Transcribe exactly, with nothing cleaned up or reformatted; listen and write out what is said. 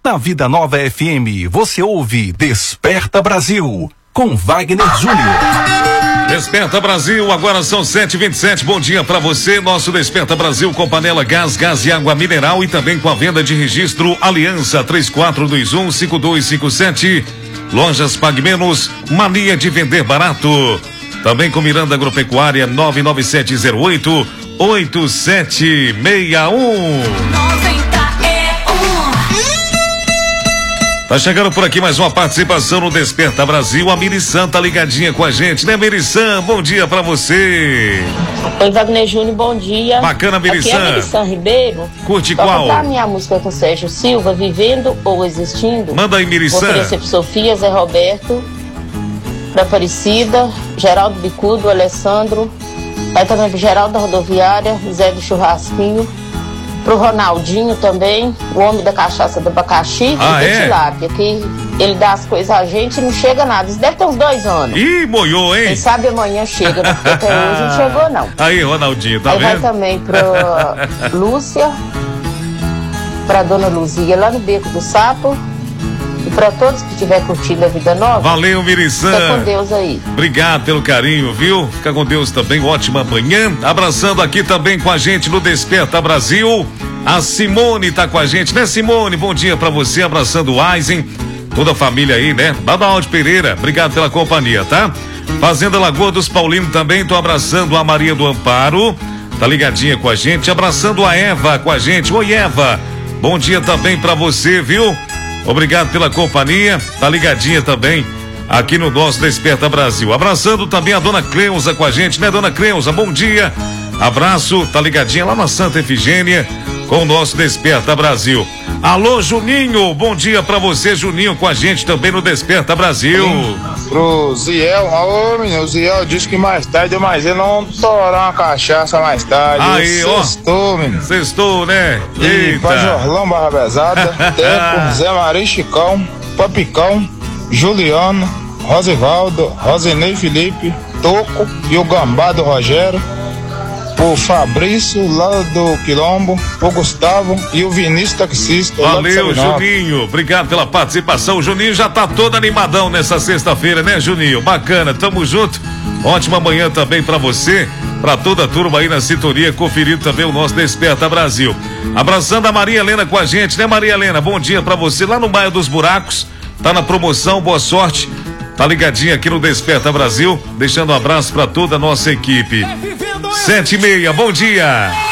Na Vida Nova F M, você ouve Desperta Brasil, com Wagner Júnior. Desperta Brasil, agora são sete e vinte e sete. Bom dia pra você. Nosso Desperta Brasil com panela gás, gás e água mineral e também com a venda de registro Aliança três quatro dois um cinco dois cinco sete. Lojas Pague Menos, mania de vender barato. Também com Miranda Agropecuária nove nove sete zero oito oito sete seis um. Tá chegando por aqui mais uma participação no Desperta Brasil. A Mirisan tá ligadinha com a gente, né, Mirisan? Bom dia pra você. Oi, Wagner Júnior, bom dia. Bacana, Mirisan. Aqui é Mirisan Ribeiro. Curte Toca qual? pra minha música com Sérgio Silva, Vivendo ou Existindo. Manda aí, Mirisan. Vou oferecer pro Sofia, Zé Roberto, pra Aparecida, Geraldo Bicudo, Alessandro. Vai também pro Geraldo da Rodoviária, Zé do Churrasquinho. Pro Ronaldinho também, o homem da cachaça do abacaxi, ah, e é? tilápia, que ele dá as coisas a gente e não chega nada. Isso deve ter uns dois anos. Ih, moiou, hein? Quem sabe amanhã chega, né? Porque até hoje não chegou, não. Aí, Ronaldinho, tá Aí vendo? vai também pra Lúcia, pra Dona Luzia, lá no Beco do Sapo. E pra todos que estiver curtindo a Vida Nova. Valeu, Mirisan. Fica com Deus aí. Obrigado pelo carinho, viu? Fica com Deus também, ótima manhã. Abraçando aqui também com a gente no Desperta Brasil. A Simone tá com a gente, né, Simone? Bom dia pra você, abraçando o Aizen, toda a família aí, né? Badalde Pereira, obrigado pela companhia, tá? Fazenda Lagoa dos Paulino também, tô abraçando a Maria do Amparo, tá ligadinha com a gente, abraçando a Eva com a gente. Oi, Eva, bom dia também pra você, viu? Obrigado pela companhia, tá ligadinha também aqui no nosso Desperta Brasil. Abraçando também a Dona Cleusa com a gente, né, Dona Cleusa? Bom dia, abraço, tá ligadinha lá na Santa Efigênia com o nosso Desperta Brasil. Alô, Juninho, bom dia pra você, Juninho, com a gente também no Desperta Brasil. Sim, pro Ziel, ô menino, o Ziel disse que mais tarde ou mais ele não torar uma cachaça mais tarde. Aí, ó. Sextou, menino. Sextou, né? E Eita. pra Jorlão Barra Pesada, Teco, Zé Maria Chicão, Papicão, Juliano, Rosivaldo, Rosinei Felipe, Toco e o Gambá do Rogério. O Fabrício lá do Quilombo, o Gustavo e o Vinícius taxista. Valeu, Juninho, obrigado pela participação. O Juninho já tá todo animadão nessa sexta-feira, né, Juninho? Bacana, tamo junto. Ótima manhã também pra você, pra toda a turma aí na sintonia, conferindo também o nosso Desperta Brasil. Abraçando a Maria Helena com a gente, né, Maria Helena? Bom dia pra você, lá no bairro dos Buracos, tá na promoção, boa sorte. Tá ligadinho aqui no Desperta Brasil, deixando um abraço pra toda a nossa equipe. Sete e meia, bom dia.